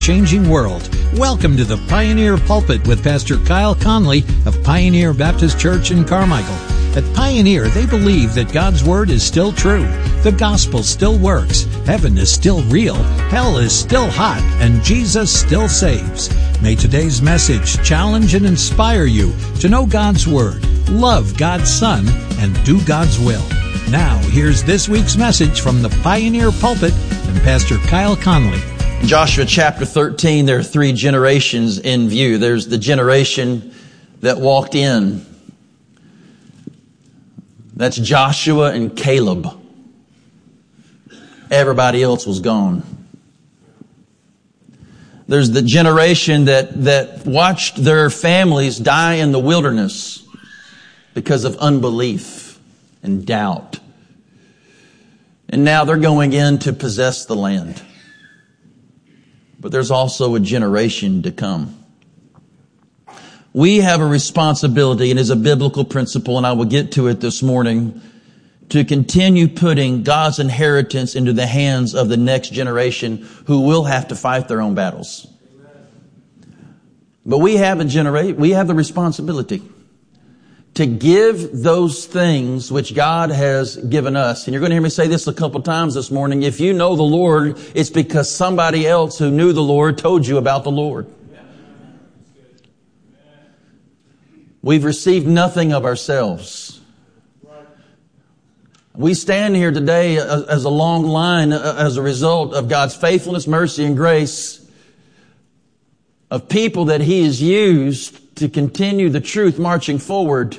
Changing world. Welcome to the Pioneer Pulpit with Pastor Kyle Conley of Pioneer Baptist Church in Carmichael. At Pioneer, they believe that God's Word is still true, the gospel still works, heaven is still real, hell is still hot, and Jesus still saves. May today's message challenge and inspire you to know God's Word, love God's Son, and do God's will. Now, here's this week's message from the Pioneer Pulpit and Pastor Kyle Conley. Joshua chapter 13, there are three generations in view. There's the generation that walked in. That's Joshua and Caleb. Everybody else was gone. There's the generation that watched their families die in the wilderness because of unbelief and doubt. And now they're going in to possess the land. But there's also a generation to come. We have a responsibility, and it's a biblical principle, and I will get to it this morning, to continue putting God's inheritance into the hands of the next generation who will have to fight their own battles. But we have the responsibility to give those things which God has given us. And you're going to hear me say this a couple times this morning. If you know the Lord, it's because somebody else who knew the Lord told you about the Lord. We've received nothing of ourselves. We stand here today as a long line as a result of God's faithfulness, mercy, and grace of people that He has used to continue the truth marching forward,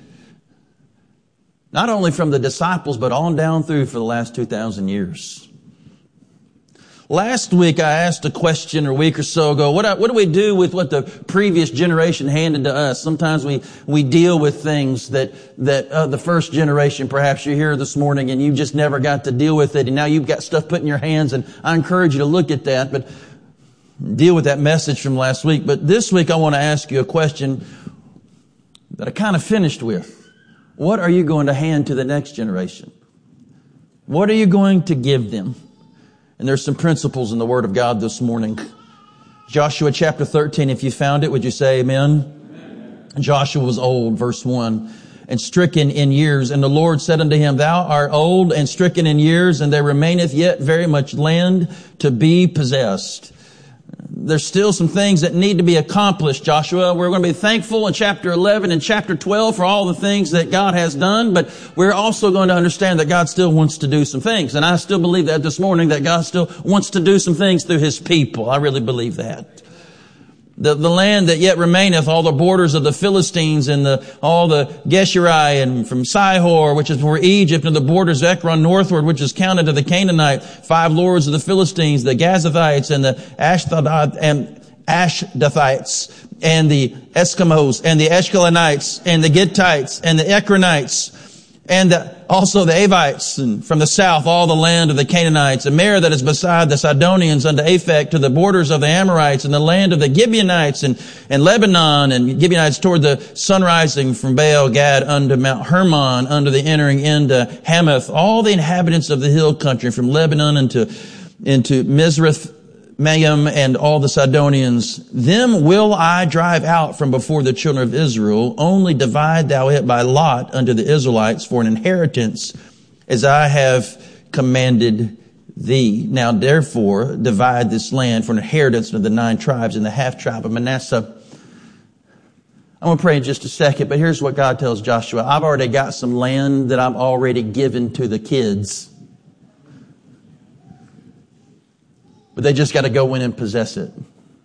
not only from the disciples, but on down through for the last 2,000 years. Last week I asked a question, or a week or so ago, what do we do with what the previous generation handed to us? Sometimes we deal with things that the first generation, perhaps you're here this morning and you just never got to deal with it, and now you've got stuff put in your hands, and I encourage you to look at that, but deal with that message from last week. But this week I want to ask you a question that I kind of finished with. What are you going to hand to the next generation? What are you going to give them? And there's some principles in the Word of God this morning. Joshua chapter 13, if you found it, would you say amen? Amen. Joshua was old, verse 1, and stricken in years. And the Lord said unto him, Thou art old and stricken in years, and there remaineth yet very much land to be possessed. There's still some things that need to be accomplished, Joshua. We're going to be thankful in chapter 11 and chapter 12 for all the things that God has done, but we're also going to understand that God still wants to do some things. And I still believe that this morning, that God still wants to do some things through His people. I really believe that. The land that yet remaineth, all the borders of the Philistines and all the Geshuri and from Sihor, which is before Egypt, and the borders of Ekron northward, which is counted to the Canaanite, 5 lords of the Philistines, the Gazathites and the Ashdothites and the Eskimos and the Eshkelonites and the Gittites and the Ekronites and also the Avites, and from the south all the land of the Canaanites, and Merer that is beside the Sidonians unto Aphek, to the borders of the Amorites, and the land of the Gibeonites, and Lebanon, and Gibeonites toward the sunrising from Baal Gad unto Mount Hermon, under the entering into Hamath, all the inhabitants of the hill country, from Lebanon into Mizrath Mayim, and all the Sidonians. Them will I drive out from before the children of Israel. Only divide thou it by lot unto the Israelites for an inheritance, as I have commanded thee. Now therefore divide this land for an inheritance unto the 9 tribes and the half tribe of Manasseh. I'm going to pray in just a second, but here's what God tells Joshua. I've already got some land that I've already given to the kids. But they just got to go in and possess it.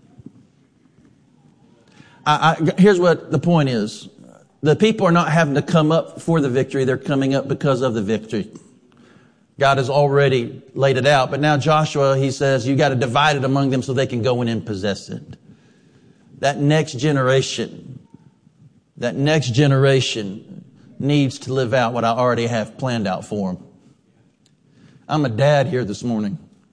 Here's what the point is. The people are not having to come up for the victory. They're coming up because of the victory. God has already laid it out. But now Joshua, he says, you got to divide it among them so they can go in and possess it. That next generation needs to live out what I already have planned out for them. I'm a dad here this morning.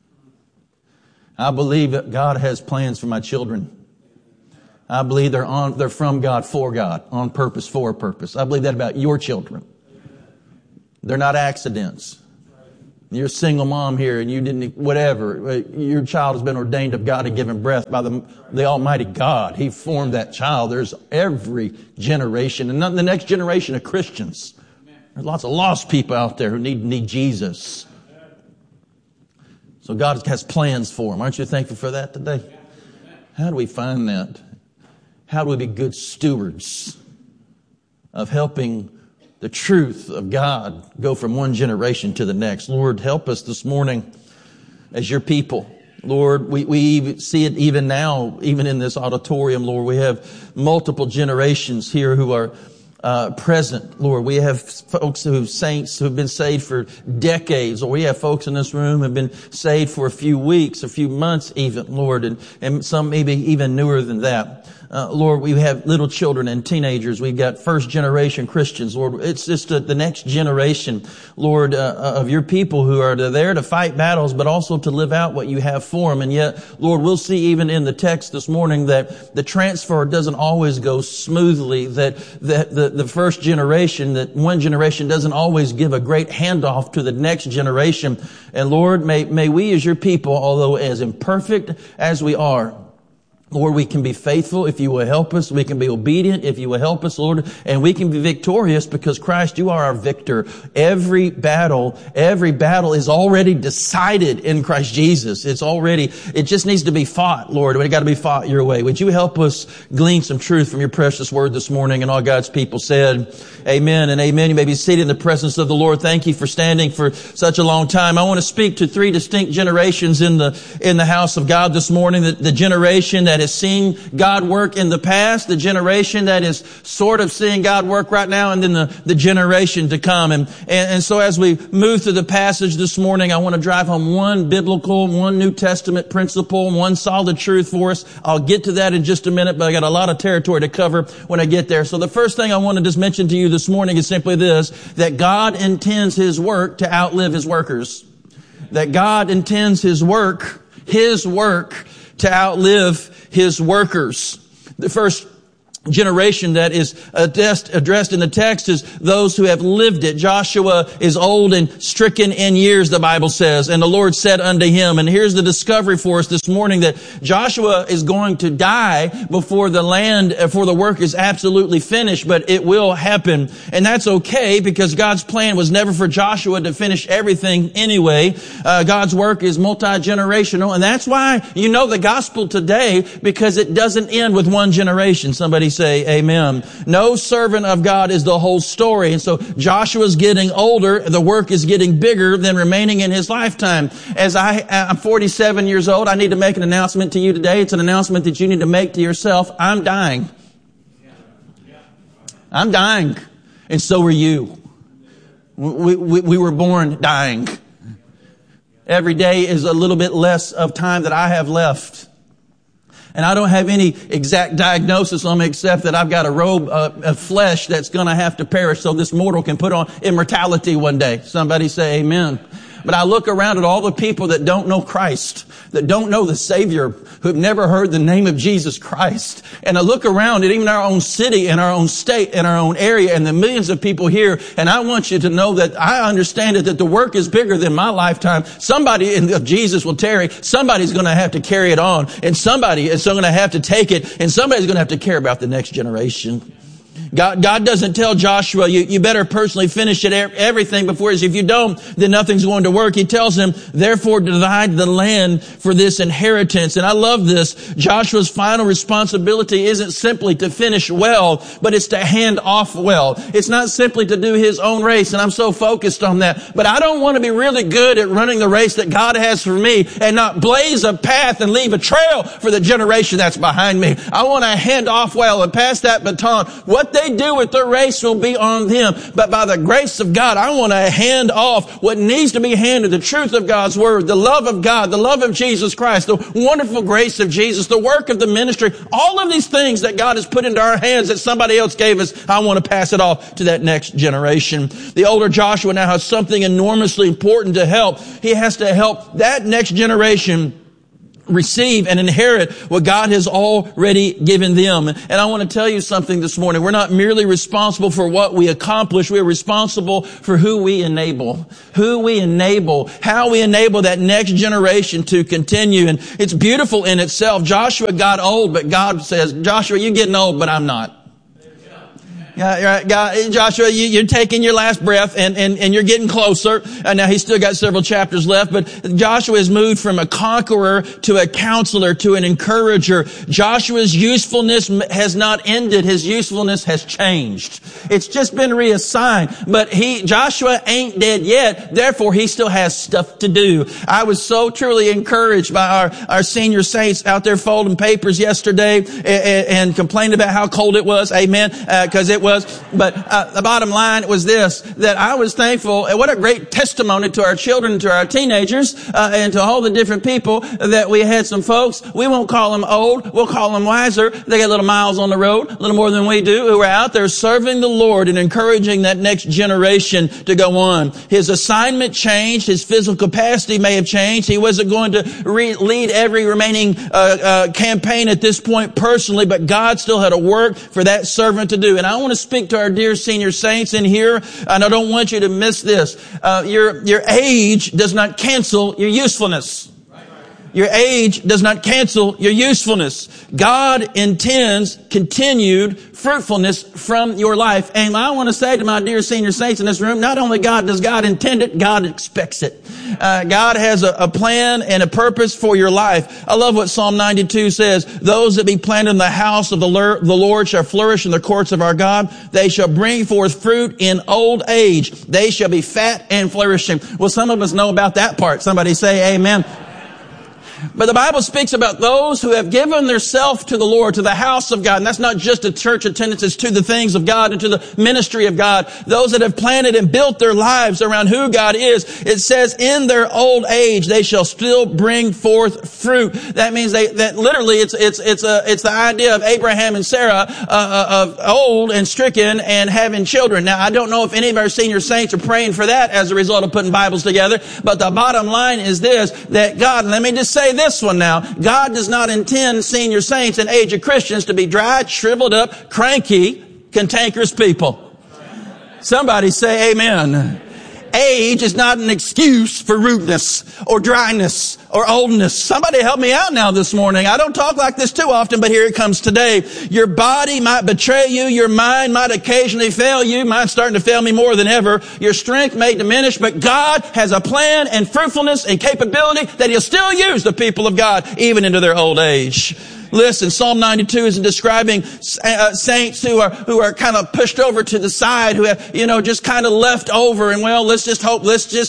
I believe that God has plans for my children. I believe they're from God, for God, on purpose, for a purpose. I believe that about your children. They're not accidents. You're a single mom here and you didn't, whatever. Your child has been ordained of God and given breath by the Almighty God. He formed that child. There's every generation and the next generation of Christians. There's lots of lost people out there who need Jesus. So God has plans for them. Aren't you thankful for that today? How do we find that? How do we be good stewards of helping the truth of God go from one generation to the next? Lord, help us this morning as your people. Lord, we see it even now, even in this auditorium, Lord. We have multiple generations here who are present, Lord. We have folks saints who've been saved for decades, or we have folks in this room who have been saved for a few weeks, a few months even, Lord, and some maybe even newer than that. Lord, we have little children and teenagers. We've got first generation Christians, Lord. It's just the next generation, Lord, of your people who are there to fight battles, but also to live out what you have for them. And yet, Lord, we'll see even in the text this morning that the transfer doesn't always go smoothly, that the first generation, that one generation doesn't always give a great handoff to the next generation. And Lord, may we as your people, although as imperfect as we are, Lord, we can be faithful if you will help us. We can be obedient if you will help us, Lord. And we can be victorious because Christ, you are our victor. Every battle is already decided in Christ Jesus. It just needs to be fought, Lord. It got to be fought your way. Would you help us glean some truth from your precious word this morning? And all God's people said, amen and amen. You may be seated in the presence of the Lord. Thank you for standing for such a long time. I want to speak to three distinct generations in the house of God this morning. The generation that has seen God work in the past, the generation that is sort of seeing God work right now, and then the generation to come. And so as we move through the passage this morning, I want to drive home one biblical, one New Testament principle, one solid truth for us. I'll get to that in just a minute, but I got a lot of territory to cover when I get there. So the first thing I want to just mention to you this morning is simply this, that God intends His work to outlive His workers. That God intends His work to outlive His workers. The first generation that is addressed in the text is those who have lived it. Joshua is old and stricken in years, the Bible says, and the Lord said unto him, and here's the discovery for us this morning, that Joshua is going to die before the work is absolutely finished, but it will happen. And that's okay, because God's plan was never for Joshua to finish everything anyway. God's work is multi-generational, and that's why you know the gospel today, because it doesn't end with one generation. Somebody say amen. No servant of God is the whole story. And so Joshua's getting older. The work is getting bigger than remaining in his lifetime. As I'm 47 years old, I need to make an announcement to you today. It's an announcement that you need to make to yourself. I'm dying. I'm dying. And so are you. We were born dying. Every day is a little bit less of time that I have left. And I don't have any exact diagnosis on me except that I've got a robe of flesh that's going to have to perish so this mortal can put on immortality one day. Somebody say amen. But I look around at all the people that don't know Christ, that don't know the Savior, who've never heard the name of Jesus Christ. And I look around at even our own city and our own state and our own area and the millions of people here. And I want you to know that I understand that the work is bigger than my lifetime. Somebody of Jesus will tarry. Somebody's going to have to carry it on. And somebody is going to have to take it. And somebody's going to have to care about the next generation. God doesn't tell Joshua, you better personally finish everything before, if you don't, then nothing's going to work. He tells him, therefore divide the land for this inheritance. And I love this. Joshua's final responsibility isn't simply to finish well, but it's to hand off well. It's not simply to do his own race, and I'm so focused on that. But I don't want to be really good at running the race that God has for me and not blaze a path and leave a trail for the generation that's behind me. I want to hand off well and pass that baton. What they do with their race will be on them. But by the grace of God, I want to hand off what needs to be handed, the truth of God's Word, the love of God, the love of Jesus Christ, the wonderful grace of Jesus, the work of the ministry, all of these things that God has put into our hands that somebody else gave us, I want to pass it off to that next generation. The older Joshua now has something enormously important to help. He has to help that next generation receive and inherit what God has already given them. And I want to tell you something this morning. We're not merely responsible for what we accomplish. We're responsible for who we enable. Who we enable. How we enable that next generation to continue. And it's beautiful in itself. Joshua got old, but God says, Joshua, you're getting old, but I'm not. Joshua, you're taking your last breath and you're getting closer. Now he's still got several chapters left, but Joshua has moved from a conqueror to a counselor to an encourager. Joshua's usefulness has not ended. His usefulness has changed. It's just been reassigned, but Joshua ain't dead yet. Therefore, he still has stuff to do. I was so truly encouraged by our senior saints out there folding papers yesterday and complaining about how cold it was. Amen. Cause it was. But the bottom line was this, that I was thankful, and what a great testimony to our children, to our teenagers, and to all the different people that we had some folks. We won't call them old. We'll call them wiser. They got little miles on the road, a little more than we do, who are out there serving the Lord and encouraging that next generation to go on. His assignment changed. His physical capacity may have changed. He wasn't going to lead every remaining campaign at this point personally, but God still had a work for that servant to do. And I want to speak to our dear senior saints in here, and I don't want you to miss this. Your age does not cancel your usefulness. Your age does not cancel your usefulness. God intends continued fruitfulness from your life. And I want to say to my dear senior saints in this room, not only does God intend it, God expects it. God has a plan and a purpose for your life. I love what Psalm 92 says. Those that be planted in the house of the Lord shall flourish in the courts of our God. They shall bring forth fruit in old age. They shall be fat and flourishing. Well, some of us know about that part. Somebody say amen. But the Bible speaks about those who have given themselves to the Lord, to the house of God. And that's not just a church attendance, it's to the things of God and to the ministry of God. Those that have planted and built their lives around who God is. It says in their old age, they shall still bring forth fruit. That means that literally it's the idea of Abraham and Sarah, of old and stricken and having children. Now, I don't know if any of our senior saints are praying for that as a result of putting Bibles together, but the bottom line is this, that God, let me just say this one now, God does not intend senior saints and aged Christians to be dried, shriveled up, cranky, cantankerous people. Somebody say amen. Age is not an excuse for rudeness or dryness or oldness. Somebody help me out now this morning. I don't talk like this too often, but here it comes today. Your body might betray you. Your mind might occasionally fail you. Mine's starting to fail me more than ever. Your strength may diminish, but God has a plan and fruitfulness and capability that He'll still use the people of God even into their old age. Listen, Psalm 92 is describing saints who are kind of pushed over to the side, who have, just kind of left over, and let's just hope,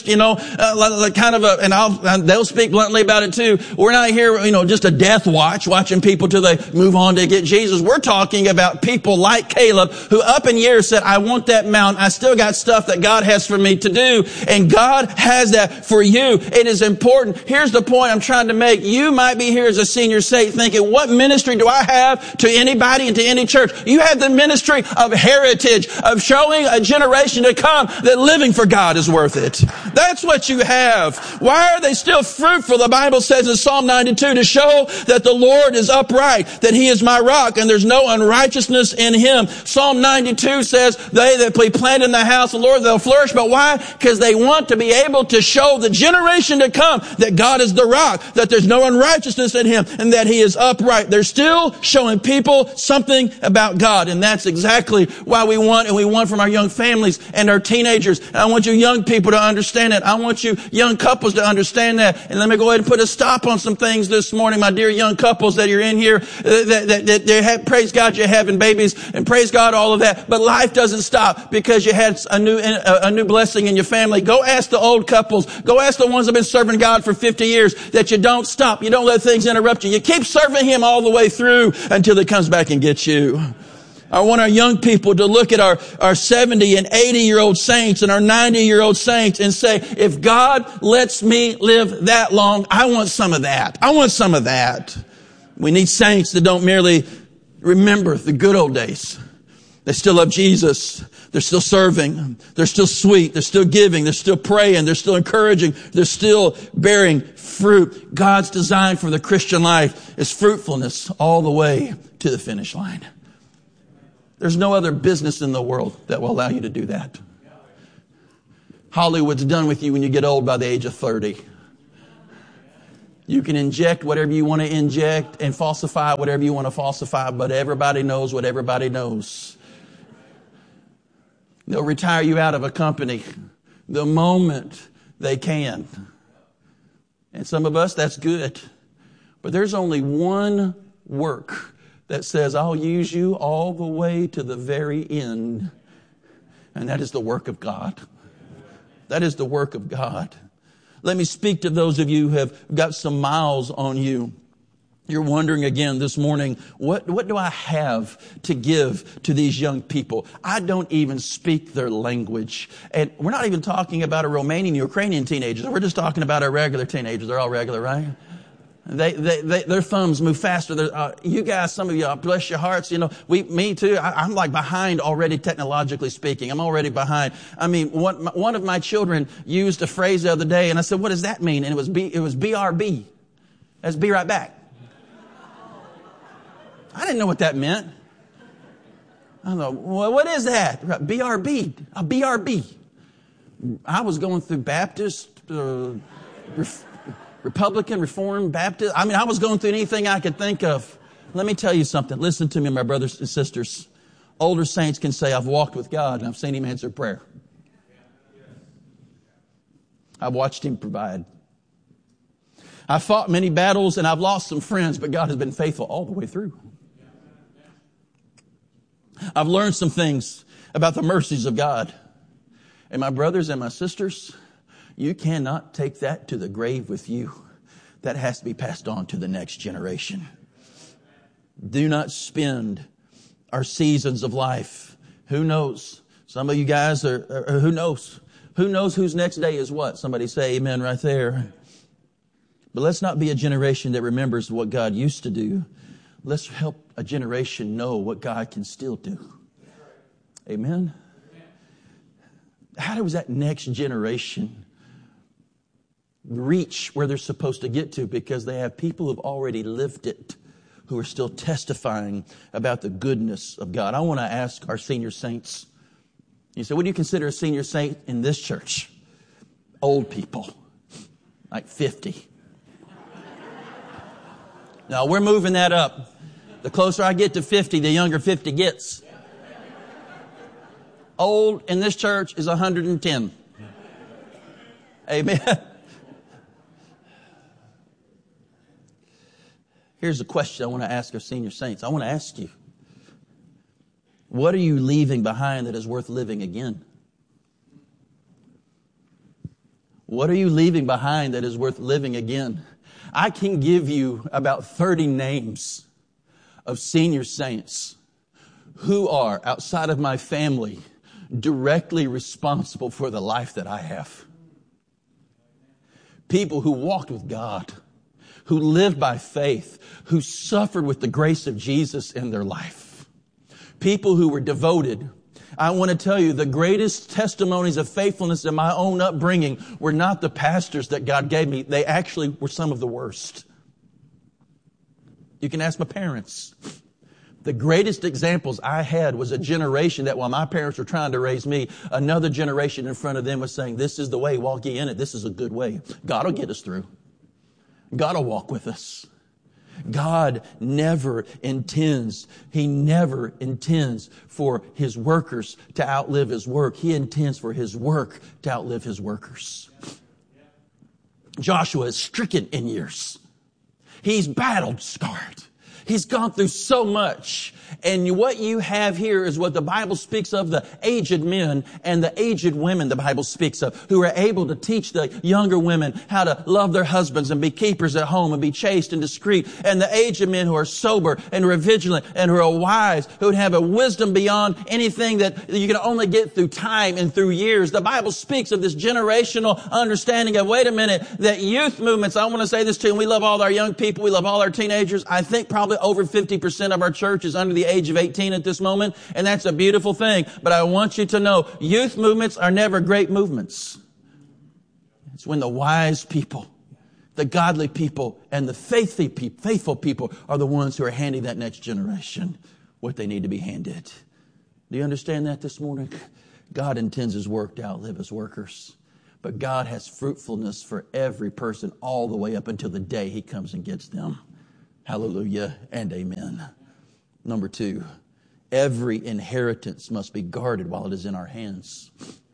they'll speak bluntly about it too. We're not here, just a death watching people till they move on to get Jesus. We're talking about people like Caleb, who up in years said, I want that mountain. I still got stuff that God has for me to do, and God has that for you. It is important. Here's the point I'm trying to make. You might be here as a senior saint thinking, what ministry do I have to anybody and to any church? You have the ministry of heritage, of showing a generation to come that living for God is worth it. That's what you have. Why are they still fruitful? The Bible says in Psalm 92 to show that the Lord is upright, that He is my rock, and there's no unrighteousness in Him. Psalm 92 says they that be planted in the house of the Lord, they'll flourish. But why? Because they want to be able to show the generation to come that God is the rock, that there's no unrighteousness in Him, and that He is upright. They're still showing people something about God. And that's exactly why we want from our young families and our teenagers. And I want you young people to understand that. I want you young couples to understand that. And let me go ahead and put a stop on some things this morning, my dear young couples that you're in here, praise God you're having babies, and praise God all of that. But life doesn't stop because you had a new blessing in your family. Go ask the old couples. Go ask the ones that have been serving God for 50 years that you don't stop. You don't let things interrupt you. You keep serving Him all the way through until He comes back and gets you. I want our young people to look at our 70 and 80-year-old saints and our 90-year-old saints and say, if God lets me live that long, I want some of that. I want some of that. We need saints that don't merely remember the good old days, They still love Jesus. They're still serving. They're still sweet. They're still giving. They're still praying. They're still encouraging. They're still bearing fruit. God's design for the Christian life is fruitfulness all the way to the finish line. There's no other business in the world that will allow you to do that. Hollywood's done with you when you get old by the age of 30. You can inject whatever you want to inject and falsify whatever you want to falsify, but everybody knows what everybody knows. They'll retire you out of a company the moment they can. And some of us, that's good. But there's only one work that says, I'll use you all the way to the very end. And that is the work of God. That is the work of God. Let me speak to those of you who have got some miles on you. You're wondering again this morning, what do I have to give to these young people? I don't even speak their language. And we're not even talking about a Romanian, Ukrainian teenagers. We're just talking about our regular teenagers. They're all regular, right? Their thumbs move faster. You guys, some of you, bless your hearts. You know, me too. I'm like behind already, technologically speaking. I'm already behind. I mean, one of my children used a phrase the other day, and I said, "What does that mean?" And it was BRB. That's be right back. I didn't know what that meant. I thought, well, what is that? BRB. A BRB. I was going through Baptist, Republican, Reformed, Baptist. I mean, I was going through anything I could think of. Let me tell you something. Listen to me, my brothers and sisters. Older saints can say, I've walked with God and I've seen Him answer prayer. I've watched Him provide. I've fought many battles and I've lost some friends, but God has been faithful all the way through. I've learned some things about the mercies of God. And my brothers and my sisters, you cannot take that to the grave with you. That has to be passed on to the next generation. Do not spend our seasons of life. Who knows? Some of you guys are who knows? Who knows whose next day is what? Somebody say amen right there. But let's not be a generation that remembers what God used to do. Let's help a generation know what God can still do. Amen? How does that next generation reach where they're supposed to get to? Because they have people who've already lived it, who are still testifying about the goodness of God. I want to ask our senior saints. You say, what do you consider a senior saint in this church? Old people, like 50. No, we're moving that up. The closer I get to 50, the younger 50 gets. Old in this church is 110. Amen. Here's a question I want to ask our senior saints. I want to ask you, what are you leaving behind that is worth living again? What are you leaving behind that is worth living again? I can give you about 30 names of senior saints who are, outside of my family, directly responsible for the life that I have. People who walked with God, who lived by faith, who suffered with the grace of Jesus in their life. People who were devoted. I want to tell you, the greatest testimonies of faithfulness in my own upbringing were not the pastors that God gave me. They actually were some of the worst. You can ask my parents. The greatest examples I had was a generation that while my parents were trying to raise me, another generation in front of them was saying, this is the way, walk ye in it. This is a good way. God will get us through. God will walk with us. God never intends for His workers to outlive His work. He intends for His work to outlive His workers. Joshua is stricken in years. He's battle scarred. He's gone through so much. And what you have here is what the Bible speaks of, the aged men and the aged women the Bible speaks of, who are able to teach the younger women how to love their husbands and be keepers at home and be chaste and discreet. And the aged men who are sober and who are vigilant and who are wise, who have a wisdom beyond anything that you can only get through time and through years. The Bible speaks of this generational understanding of, wait a minute, that youth movements, I want to say this too, and we love all our young people, we love all our teenagers. I think probably over 50% of our church is under the age of 18 at this moment, and that's a beautiful thing. But I want you to know, youth movements are never great movements. It's when the wise people, the godly people, and the faithful people are the ones who are handing that next generation what they need to be handed. Do you understand that this morning? God intends His work to outlive His workers. But God has fruitfulness for every person all the way up until the day He comes and gets them. Hallelujah and amen. Number 2, every inheritance must be guarded while it is in our hands.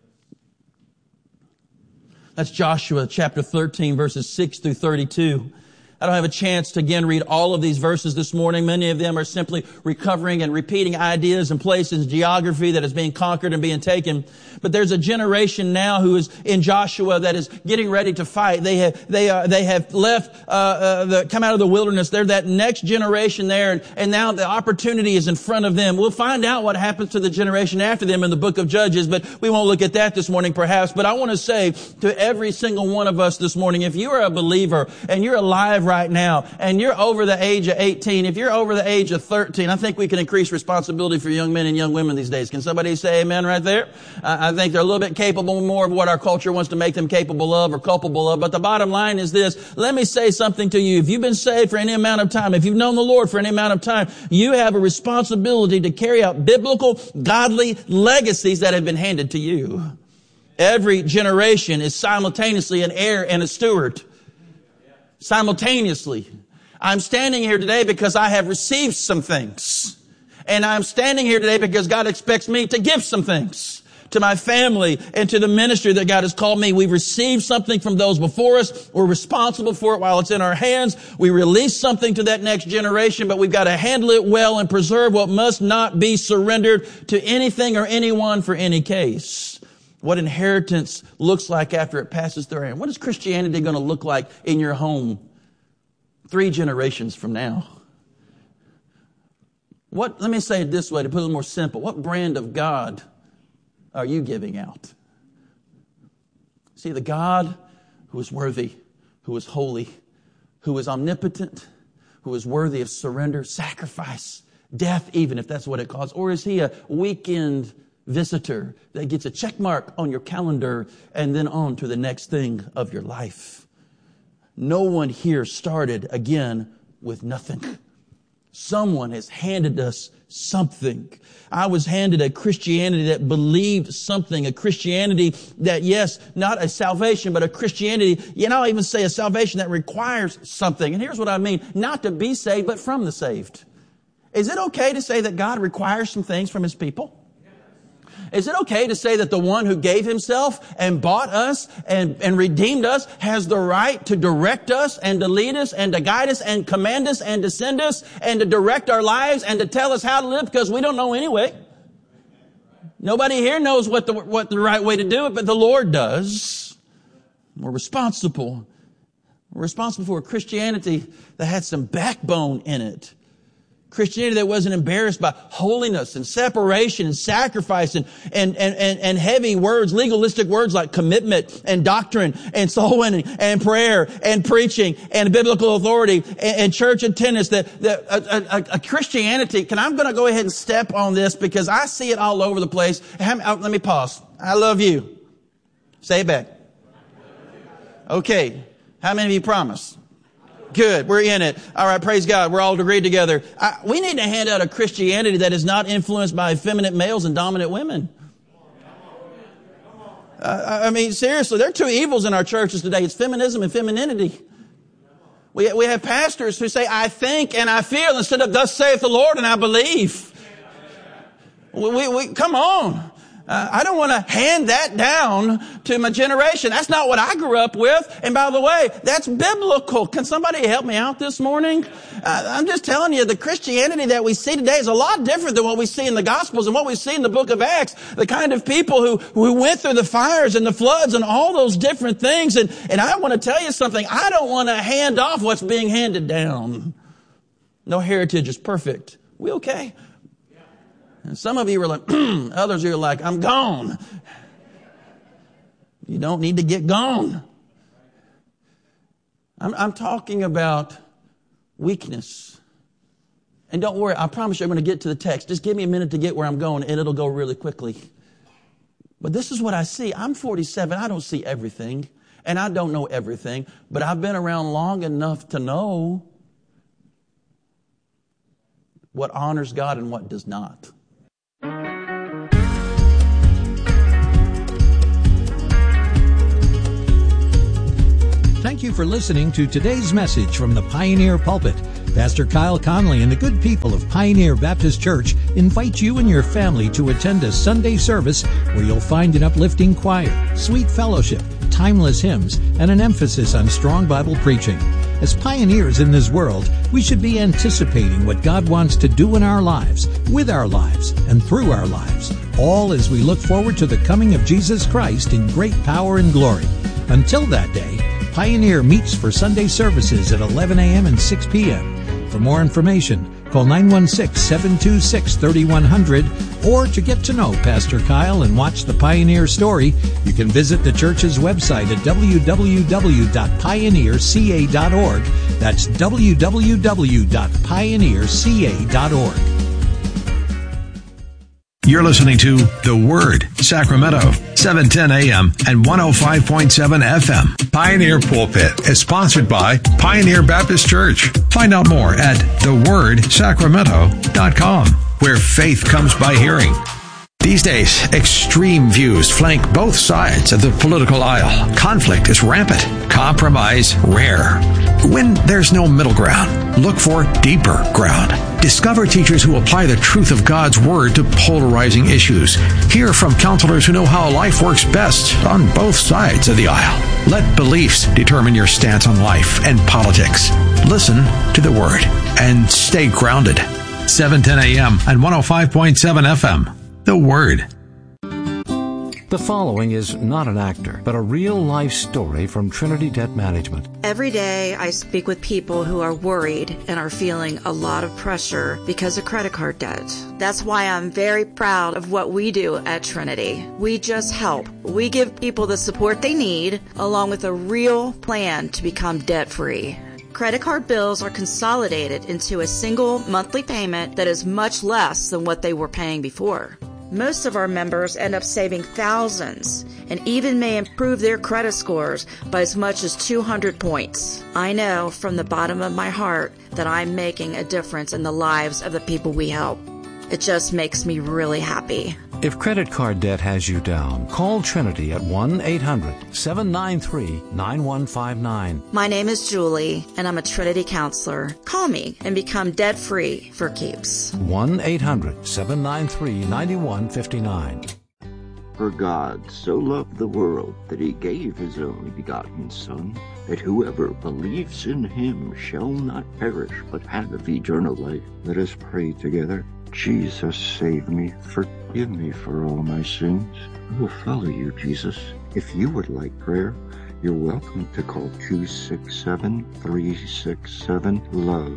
That's Joshua chapter 13, verses 6 through 32. I don't have a chance to again read all of these verses this morning. Many of them are simply recovering and repeating ideas and places, geography that is being conquered and being taken. But there's a generation now who is in Joshua that is getting ready to fight. They have left, come out of the wilderness. They're that next generation there, and now the opportunity is in front of them. We'll find out what happens to the generation after them in the book of Judges, but we won't look at that this morning perhaps. But I want to say to every single one of us this morning, if you are a believer and you're alive right now, and you're over the age of 18, if you're over the age of 13, I think we can increase responsibility for young men and young women these days. Can somebody say amen right there? I think they're a little bit capable more of what our culture wants to make them capable of or culpable of. But the bottom line is this. Let me say something to you. If you've been saved for any amount of time, if you've known the Lord for any amount of time, you have a responsibility to carry out biblical, godly legacies that have been handed to you. Every generation is simultaneously an heir and a steward. Simultaneously. I'm standing here today because I have received some things. And I'm standing here today because God expects me to give some things to my family and to the ministry that God has called me. We've received something from those before us. We're responsible for it while it's in our hands. We release something to that next generation, but we've got to handle it well and preserve what must not be surrendered to anything or anyone for any case. What inheritance looks like after it passes through our hand. What is Christianity going to look like in your home 3 generations from now? Let me say it this way to put it a little more simple. What brand of God are you giving out? See, the God who is worthy, who is holy, who is omnipotent, who is worthy of surrender, sacrifice, death, even if that's what it costs. Or is He a weekend visitor that gets a check mark on your calendar and then on to the next thing of your life? No one here started again with nothing. Someone has handed us something. I was handed a Christianity that believed something, a Christianity that, yes, not a salvation, but a Christianity, I'll even say a salvation that requires something. And here's what I mean, not to be saved, but from the saved. Is it okay to say that God requires some things from His people? Is it okay to say that the one who gave Himself and bought us and redeemed us has the right to direct us and to lead us and to guide us and command us and to send us and to direct our lives and to tell us how to live because we don't know anyway? Nobody here knows what the right way to do it, but the Lord does. We're responsible. We're responsible for a Christianity that had some backbone in it. Christianity that wasn't embarrassed by holiness and separation and sacrifice and heavy words, legalistic words like commitment and doctrine and soul winning and prayer and preaching and biblical authority and church attendance. A Christianity, I'm going to go ahead and step on this because I see it all over the place. Let me pause. I love you. Say it back. Okay. How many of you promise? Good. We're in it. All right. Praise God. We're all agreed together. We need to hand out a Christianity that is not influenced by effeminate males and dominant women. Seriously, there are 2 evils in our churches today. It's feminism and femininity. We have pastors who say, I think and I feel instead of thus saith the Lord and I believe. Come on. I don't want to hand that down to my generation. That's not what I grew up with. And by the way, that's biblical. Can somebody help me out this morning? I'm just telling you, the Christianity that we see today is a lot different than what we see in the Gospels and what we see in the book of Acts. The kind of people who went through the fires and the floods and all those different things. And I want to tell you something. I don't want to hand off what's being handed down. No heritage is perfect. We okay? And some of you are like, others are like, I'm gone. You don't need to get gone. I'm talking about weakness And don't worry, I promise you I'm going to get to the text. Just give me a minute to get where I'm going, and it'll go really quickly. But this is what I see. I'm 47. I don't see everything, and I don't know everything, but I've been around long enough to know what honors God and what does not. Thank you for listening to today's message from the Pioneer Pulpit. Pastor Kyle Conley and the good people of Pioneer Baptist Church invite you and your family to attend a Sunday service where you'll find an uplifting choir, sweet fellowship, timeless hymns, and an emphasis on strong Bible preaching. As pioneers in this world, we should be anticipating what God wants to do in our lives, with our lives, and through our lives, all as we look forward to the coming of Jesus Christ in great power and glory. Until that day, Pioneer meets for Sunday services at 11 a.m. and 6 p.m. For more information, call 916-726-3100, or to get to know Pastor Kyle and watch the Pioneer story, you can visit the church's website at www.pioneerca.org. That's www.pioneerca.org. You're listening to The Word, Sacramento, 710 AM and 105.7 FM. Pioneer Pulpit is sponsored by Pioneer Baptist Church. Find out more at thewordsacramento.com, where faith comes by hearing. These days, extreme views flank both sides of the political aisle. Conflict is rampant, compromise rare. When there's no middle ground, look for deeper ground. Discover teachers who apply the truth of God's Word to polarizing issues. Hear from counselors who know how life works best on both sides of the aisle. Let beliefs determine your stance on life and politics. Listen to the Word and stay grounded. 710 AM and 105.7 FM. The Word. The following is not an actor, but a real-life story from Trinity Debt Management. Every day I speak with people who are worried and are feeling a lot of pressure because of credit card debt. That's why I'm very proud of what we do at Trinity. We just help. We give people the support they need, along with a real plan to become debt-free. Credit card bills are consolidated into a single monthly payment that is much less than what they were paying before. Most of our members end up saving thousands and even may improve their credit scores by as much as 200 points. I know from the bottom of my heart that I'm making a difference in the lives of the people we help. It just makes me really happy. If credit card debt has you down, call Trinity at 1-800-793-9159. My name is Julie, and I'm a Trinity counselor. Call me and become debt-free for keeps. 1-800-793-9159. For God so loved the world that he gave his only begotten Son, that whoever believes in him shall not perish but have eternal life. Let us pray together. Jesus, save me, forgive me for all my sins. I will follow you, Jesus. If you would like prayer, you're welcome to call 267-367-LOVE,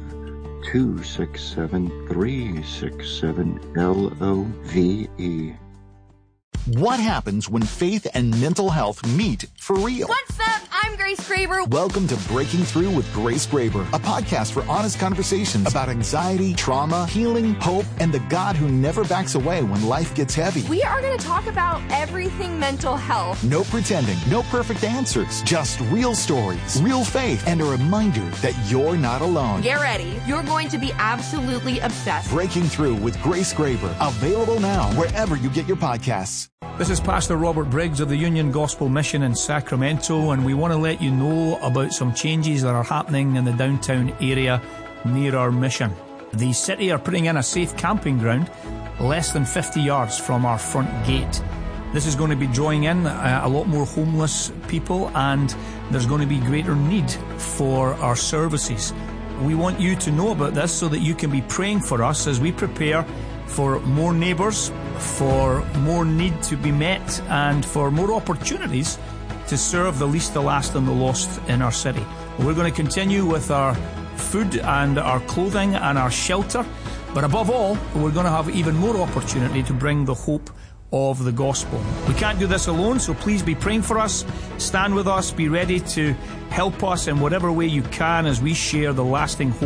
267-367-LOVE. What happens when faith and mental health meet for real? What's up? I'm Grace Graber. Welcome to Breaking Through with Grace Graber, a podcast for honest conversations about anxiety, trauma, healing, hope, and the God who never backs away when life gets heavy. We are going to talk about everything mental health. No pretending, no perfect answers, just real stories, real faith, and a reminder that you're not alone. Get ready. You're going to be absolutely obsessed. Breaking Through with Grace Graber, available now wherever you get your podcasts. This is Pastor Robert Briggs of the Union Gospel Mission in Sacramento, and we want to let you know about some changes that are happening in the downtown area near our mission. The city are putting in a safe camping ground less than 50 yards from our front gate. This is going to be drawing in a lot more homeless people, and there's going to be greater need for our services. We want you to know about this so that you can be praying for us as we prepare for more neighbours, for more need to be met, and for more opportunities to serve the least, the last, and the lost in our city. We're going to continue with our food and our clothing and our shelter, but above all, we're going to have even more opportunity to bring the hope of the gospel. We can't do this alone, so please be praying for us. Stand with us. Be ready to help us in whatever way you can as we share the lasting hope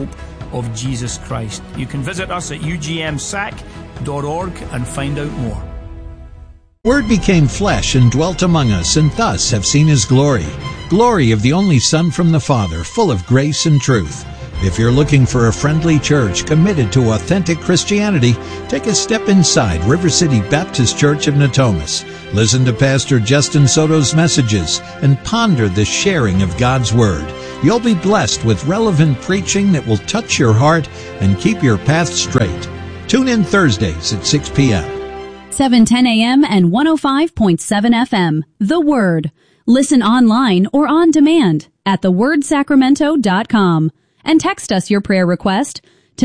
of Jesus Christ. You can visit us at ugmsac.org and find out more. Word became flesh and dwelt among us, and thus have seen his glory. Glory of the only Son from the Father, full of grace and truth. If you're looking for a friendly church committed to authentic Christianity, take a step inside River City Baptist Church of Natomas. Listen to Pastor Justin Soto's messages and ponder the sharing of God's Word. You'll be blessed with relevant preaching that will touch your heart and keep your path straight. Tune in Thursdays at 6 p.m. 710 a.m. and 105.7 FM. The Word. Listen online or on demand at thewordsacramento.com. And text us your prayer request to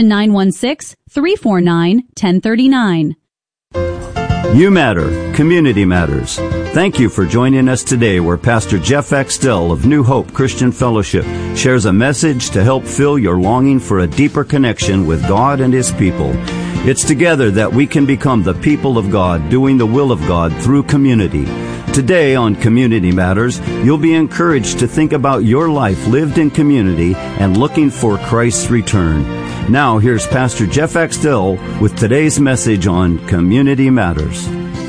916-349-1039. You matter. Community matters. Thank you for joining us today, where Pastor Jeff Axtell of New Hope Christian Fellowship shares a message to help fill your longing for a deeper connection with God and His people. It's together that we can become the people of God, doing the will of God through community. Today on Community Matters, you'll be encouraged to think about your life lived in community and looking for Christ's return. Now, here's Pastor Jeff Axtell with today's message on Community Matters.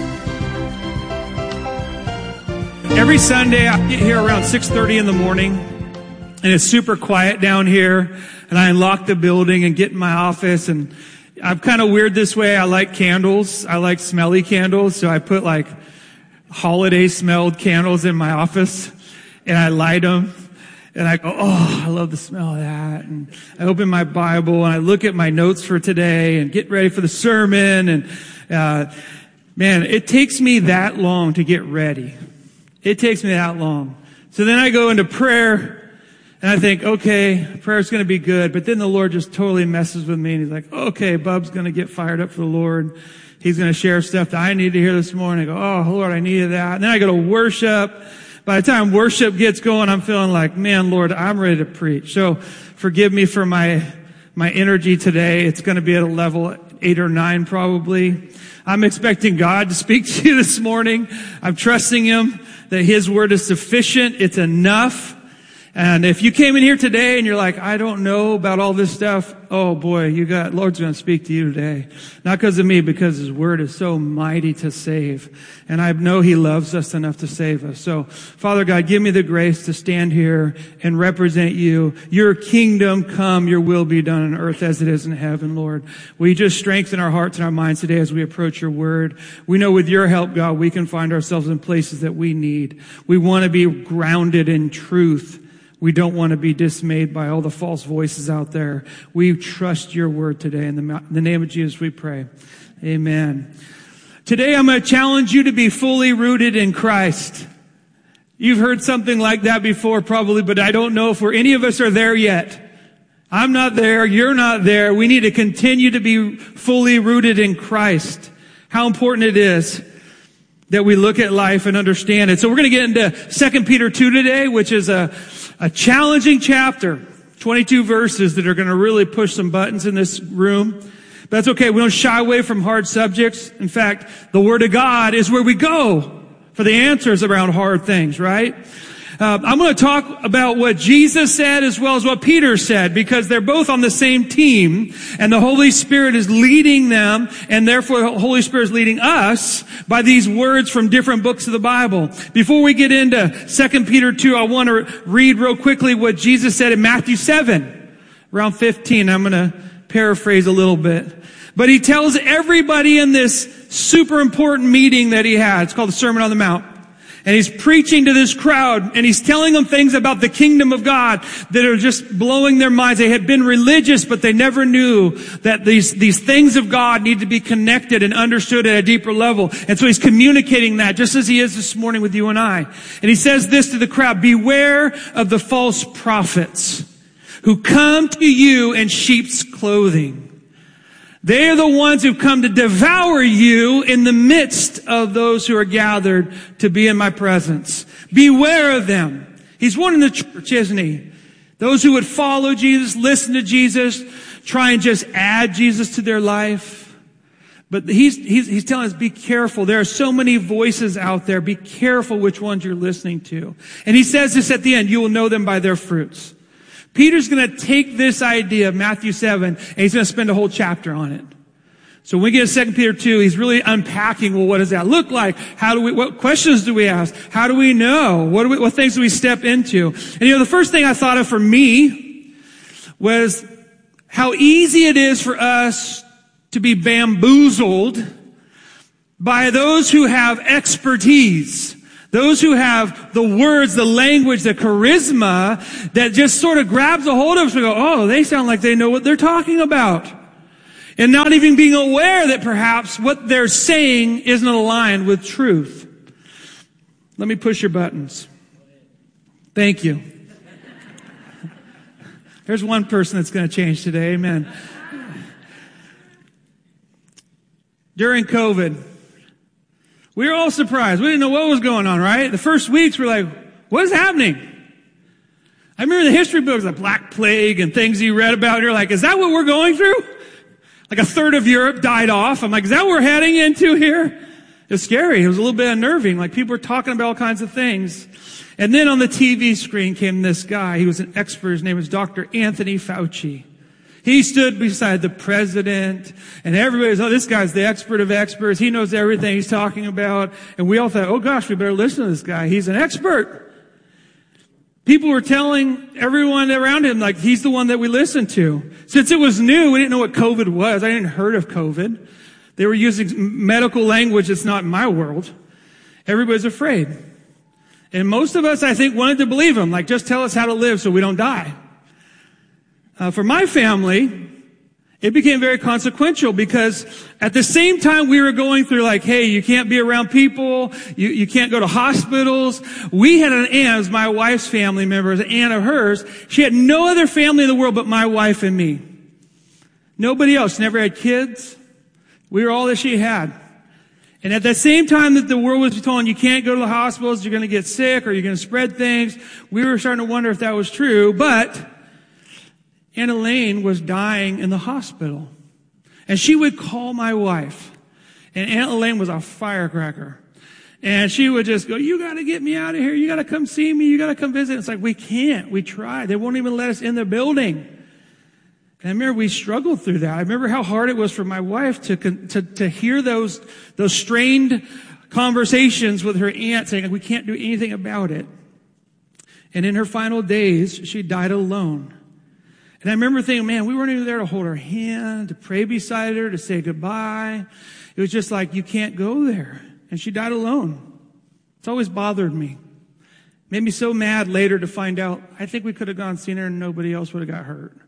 Every Sunday, I get here around 6:30 in the morning, and it's super quiet down here, and I unlock the building and get in my office, and I'm kind of weird this way. I like candles. I like smelly candles, so I put like holiday smelled candles in my office, and I light them, and I go, oh, I love the smell of that. And I open my Bible, and I look at my notes for today and get ready for the sermon. And man, it takes me that long to get ready. It takes me that long. So then I go into prayer, and I think, okay, prayer's going to be good. But then the Lord just totally messes with me, and He's like, okay, Bub's going to get fired up for the Lord. He's going to share stuff that I need to hear this morning. I go, oh, Lord, I needed that. And then I go to worship. By the time worship gets going, I'm feeling like, man, Lord, I'm ready to preach. So forgive me for my energy today. It's going to be at a level 8 or 9 probably. I'm expecting God to speak to you this morning. I'm trusting Him that His word is sufficient. It's enough. And if you came in here today and you're like, I don't know about all this stuff, oh boy, Lord's going to speak to you today. Not because of me, because His word is so mighty to save. And I know He loves us enough to save us. So, Father God, give me the grace to stand here and represent You. Your kingdom come, Your will be done on earth as it is in heaven, Lord. Will You just strengthen our hearts and our minds today as we approach Your word. We know with Your help, God, we can find ourselves in places that we need. We want to be grounded in truth. We don't want to be dismayed by all the false voices out there. We trust Your word today. In the name of Jesus, we pray. Amen. Today, I'm going to challenge you to be fully rooted in Christ. You've heard something like that before, probably, but I don't know if any of us are there yet. I'm not there. You're not there. We need to continue to be fully rooted in Christ. How important it is that we look at life and understand it. So we're going to get into 2 Peter 2 today, which is a challenging chapter, 22 verses that are going to really push some buttons in this room. But that's okay. We don't shy away from hard subjects. In fact, the Word of God is where we go for the answers around hard things, right? I'm going to talk about what Jesus said as well as what Peter said, because they're both on the same team, and the Holy Spirit is leading them, and therefore the Holy Spirit is leading us by these words from different books of the Bible. Before we get into 2 Peter 2, I want to read real quickly what Jesus said in Matthew 7, around 15. I'm going to paraphrase a little bit. But He tells everybody in this super important meeting that He had, it's called the Sermon on the Mount, and He's preaching to this crowd, and He's telling them things about the kingdom of God that are just blowing their minds. They had been religious, but they never knew that these things of God need to be connected and understood at a deeper level. And so He's communicating that, just as He is this morning with you and I. And He says this to the crowd: beware of the false prophets who come to you in sheep's clothing. They are the ones who come to devour you in the midst of those who are gathered to be in my presence. Beware of them. He's warning the church, isn't He? Those who would follow Jesus, listen to Jesus, try and just add Jesus to their life. But he's telling us, be careful. There are so many voices out there. Be careful which ones you're listening to. And He says this at the end: you will know them by their fruits. Peter's going to take this idea of Matthew 7 and he's going to spend a whole chapter on it. So when we get to 2 Peter 2, he's really unpacking, well, what does that look like? What questions do we ask? How do we know? What things do we step into? And the first thing I thought of for me was how easy it is for us to be bamboozled by those who have expertise. Those who have the words, the language, the charisma that just sort of grabs a hold of us and go, oh, they sound like they know what they're talking about. And not even being aware that perhaps what they're saying isn't aligned with truth. Let me push your buttons. Thank you. There's one person that's going to change today. Amen. During COVID, we were all surprised. We didn't know what was going on, right? The first weeks, we're like, what is happening? I remember the history books, the Black Plague and things you read about. And you're like, is that what we're going through? Like a third of Europe died off. I'm like, is that what we're heading into here? It was scary. It was a little bit unnerving. Like people were talking about all kinds of things. And then on the TV screen came this guy. He was an expert. His name was Dr. Anthony Fauci. He stood beside the president and everybody was, oh, this guy's the expert of experts. He knows everything he's talking about. And we all thought, oh gosh, we better listen to this guy. He's an expert. People were telling everyone around him, like, he's the one that we listen to. Since it was new, we didn't know what COVID was. I didn't heard of COVID. They were using medical language that's not in my world. Everybody's afraid. And most of us, I think, wanted to believe him. Like, just tell us how to live so we don't die. For my family, it became very consequential because at the same time we were going through like, hey, you can't be around people, you can't go to hospitals. We had an aunt, it was my wife's family member, an aunt of hers. She had no other family in the world but my wife and me. Nobody else, never had kids. We were all that she had. And at the same time that the world was telling you can't go to the hospitals, you're going to get sick or you're going to spread things, we were starting to wonder if that was true. But Aunt Elaine was dying in the hospital. And she would call my wife. And Aunt Elaine was a firecracker. And she would just go, you got to get me out of here. You got to come see me. You got to come visit. It's like, we can't. We tried. They won't even let us in the building. And I remember we struggled through that. I remember how hard it was for my wife to hear those strained conversations with her aunt saying, we can't do anything about it. And in her final days, she died alone. And I remember thinking, man, we weren't even there to hold her hand, to pray beside her, to say goodbye. It was just like, you can't go there. And she died alone. It's always bothered me. Made me so mad later to find out, I think we could have gone and seen her and nobody else would have got hurt.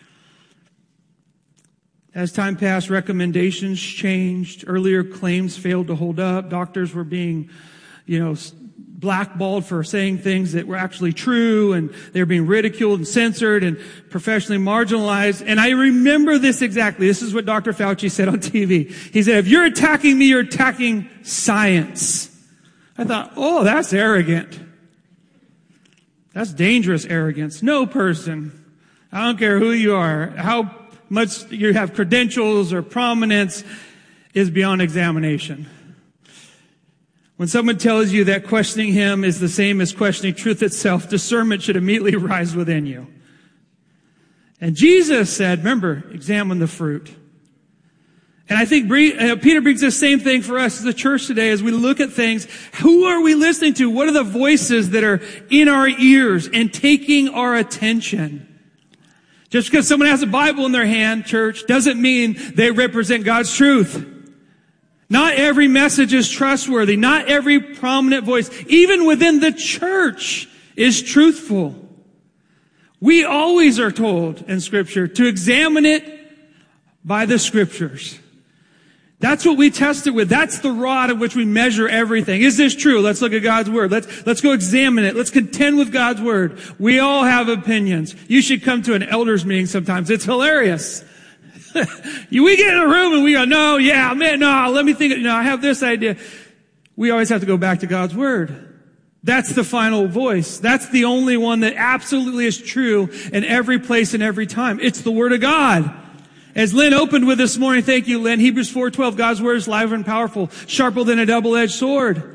As time passed, recommendations changed. Earlier claims failed to hold up. Doctors were being, blackballed for saying things that were actually true, and they were being ridiculed and censored and professionally marginalized. And I remember this exactly. This is what Dr. Fauci said on TV. He said, if you're attacking me, you're attacking science. I thought, oh, that's arrogant. That's dangerous arrogance. No person, I don't care who you are, how much you have credentials or prominence, is beyond examination. When someone tells you that questioning him is the same as questioning truth itself, discernment should immediately rise within you. And Jesus said, remember, examine the fruit. And I think Peter brings the same thing for us as a church today as we look at things. Who are we listening to? What are the voices that are in our ears and taking our attention? Just because someone has a Bible in their hand, church, doesn't mean they represent God's truth. Not every message is trustworthy. Not every prominent voice, even within the church, is truthful. We always are told in Scripture to examine it by the Scriptures. That's what we test it with. That's the rod in which we measure everything. Is this true? Let's look at God's Word. Let's go examine it. Let's contend with God's Word. We all have opinions. You should come to an elders meeting sometimes. It's hilarious. We get in a room and we go, let me think, I have this idea. We always have to go back to God's Word. That's the final voice. That's the only one that absolutely is true in every place and every time. It's the Word of God. As Lynn opened with this morning, thank you, Lynn, Hebrews 4:12, God's Word is live and powerful, sharper than a double-edged sword.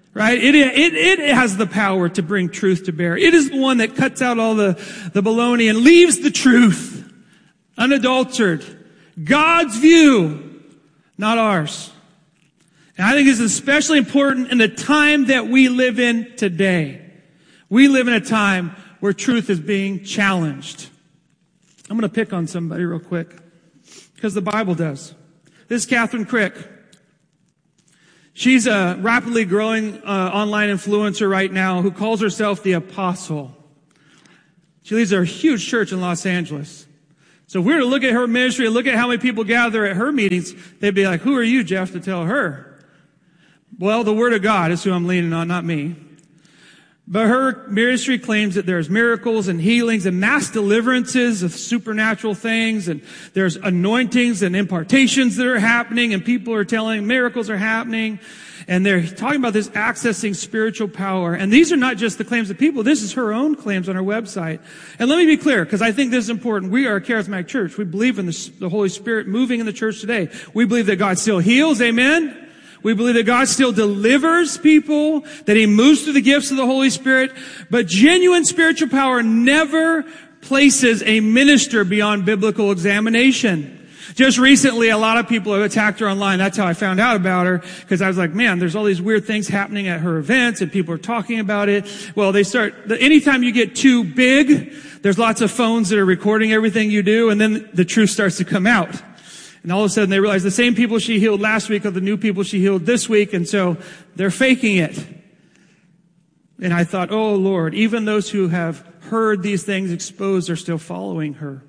Right? It has the power to bring truth to bear. It is the one that cuts out all the baloney and leaves the truth unadulterated. God's view, not ours. And I think this is especially important in the time that we live in today. We live in a time where truth is being challenged. I'm going to pick on somebody real quick because the Bible does. This is Catherine Crick. She's a rapidly growing online influencer right now who calls herself the Apostle. She leads a huge church in Los Angeles. So if we were to look at her ministry and look at how many people gather at her meetings, they'd be like, who are you, Jeff, to tell her? Well, the Word of God is who I'm leaning on, not me. But her ministry claims that there's miracles and healings and mass deliverances of supernatural things, and there's anointings and impartations that are happening, and people are telling miracles are happening, and they're talking about this accessing spiritual power. And these are not just the claims of people. This is her own claims on her website. And let me be clear, because I think this is important. We are a charismatic church. We believe in the Holy Spirit moving in the church today. We believe that God still heals. Amen? We believe that God still delivers people, that He moves through the gifts of the Holy Spirit. But genuine spiritual power never places a minister beyond biblical examination. Just recently, a lot of people have attacked her online. That's how I found out about her, because I was like, man, there's all these weird things happening at her events, and people are talking about it. Well, anytime you get too big, there's lots of phones that are recording everything you do, and then the truth starts to come out. And all of a sudden they realize the same people she healed last week are the new people she healed this week, and so they're faking it. And I thought, oh Lord, even those who have heard these things exposed are still following her.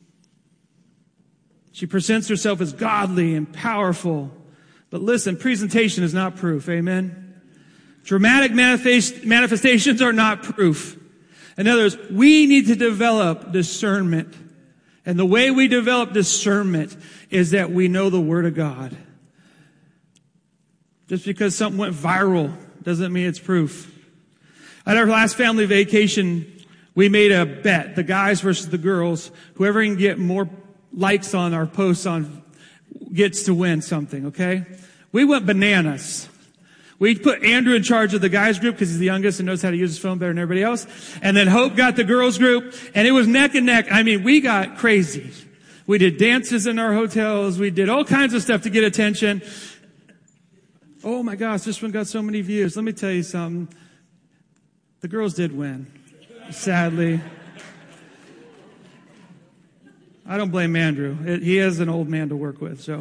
She presents herself as godly and powerful. But listen, presentation is not proof. Amen? Dramatic manifestations are not proof. In other words, we need to develop discernment. And the way we develop discernment is that we know the Word of God. Just because something went viral doesn't mean it's proof. At our last family vacation, we made a bet, the guys versus the girls. Whoever can get more likes on our posts on gets to win something, okay? We went bananas. We put Andrew in charge of the guys group because he's the youngest and knows how to use his phone better than everybody else. And then Hope got the girls group, and it was neck and neck. I mean, we got crazy. We did dances in our hotels. We did all kinds of stuff to get attention. Oh my gosh, this one got so many views. Let me tell you something. The girls did win, sadly. I don't blame Andrew. He is an old man to work with, so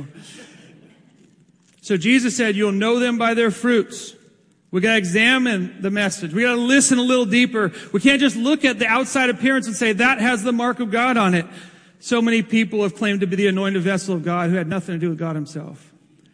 Jesus said, you'll know them by their fruits. We got to examine the message. We got to listen a little deeper. We can't just look at the outside appearance and say that has the mark of God on it. So many people have claimed to be the anointed vessel of God who had nothing to do with God Himself.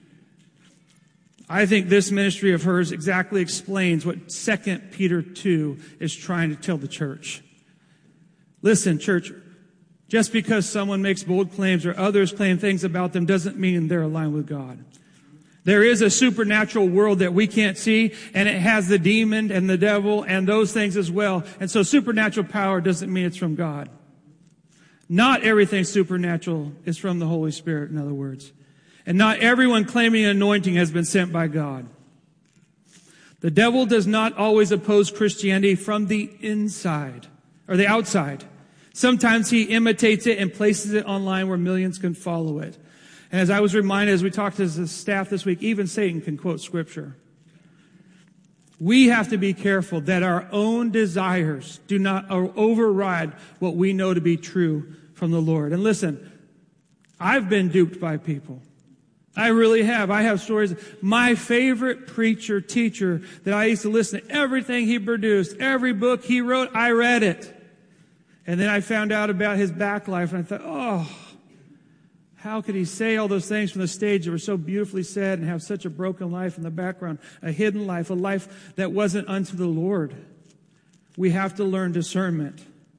I think this ministry of hers exactly explains what 2 Peter 2 is trying to tell the church. Listen, church, just because someone makes bold claims or others claim things about them doesn't mean they're aligned with God. There is a supernatural world that we can't see, and it has the demon and the devil and those things as well. And so supernatural power doesn't mean it's from God. Not everything supernatural is from the Holy Spirit, in other words. And not everyone claiming anointing has been sent by God. The devil does not always oppose Christianity from the inside or the outside. Sometimes he imitates it and places it online where millions can follow it. And as I was reminded, as we talked to the staff this week, even Satan can quote Scripture. We have to be careful that our own desires do not override what we know to be true from the Lord. And listen, I've been duped by people. I really have. I have stories. My favorite preacher, teacher that I used to listen to, everything he produced, every book he wrote, I read it. And then I found out about his back life, and I thought, oh, how could he say all those things from the stage that were so beautifully said and have such a broken life in the background, a hidden life, a life that wasn't unto the Lord? We have to learn discernment.